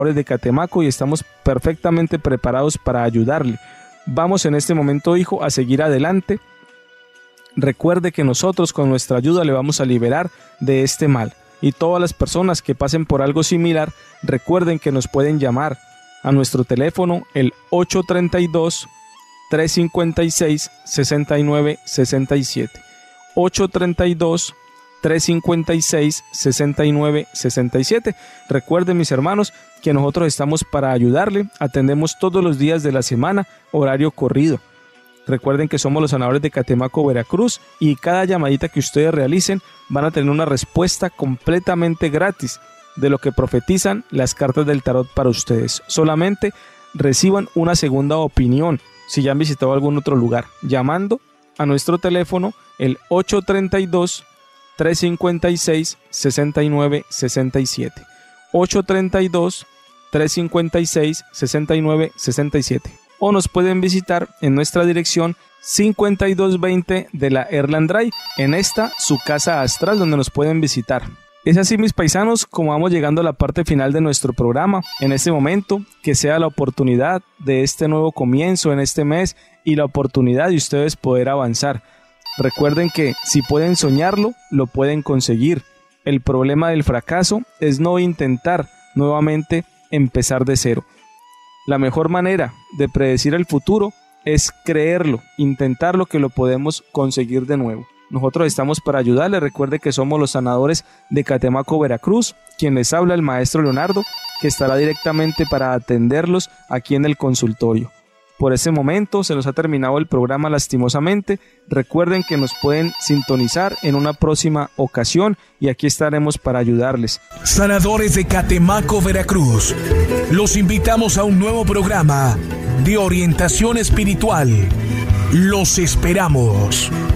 de Catemaco y estamos perfectamente preparados para ayudarle. Vamos en este momento, hijo, a seguir adelante. Recuerde que nosotros con nuestra ayuda le vamos a liberar de este mal. Y todas las personas que pasen por algo similar, recuerden que nos pueden llamar a nuestro teléfono el 832-356-6967. 832-356-6967. Recuerden, mis hermanos, que nosotros estamos para ayudarle. Atendemos todos los días de la semana, horario corrido. Recuerden que somos los sanadores de Catemaco, Veracruz, y cada llamadita que ustedes realicen van a tener una respuesta completamente gratis de lo que profetizan las cartas del tarot para ustedes. Solamente reciban una segunda opinión si ya han visitado algún otro lugar, llamando a nuestro teléfono el 832-356-6967. 832-356-6967. O nos pueden visitar en nuestra dirección 5220 de la Erland Drive, en esta su casa astral, donde nos pueden visitar. Es así, mis paisanos, como vamos llegando a la parte final de nuestro programa. En este momento, que sea la oportunidad de este nuevo comienzo en este mes y la oportunidad de ustedes poder avanzar. Recuerden que si pueden soñarlo, lo pueden conseguir. El problema del fracaso es no intentar nuevamente empezar de cero. La mejor manera de predecir el futuro es creerlo, intentarlo, que lo podemos conseguir de nuevo. Nosotros estamos para ayudarle. Recuerde que somos los sanadores de Catemaco, Veracruz. Quien les habla, el maestro Leonardo, que estará directamente para atenderlos aquí en el consultorio. Por ese momento se nos ha terminado el programa, lastimosamente. Recuerden que nos pueden sintonizar en una próxima ocasión y aquí estaremos para ayudarles. Sanadores de Catemaco, Veracruz, los invitamos a un nuevo programa de orientación espiritual. Los esperamos.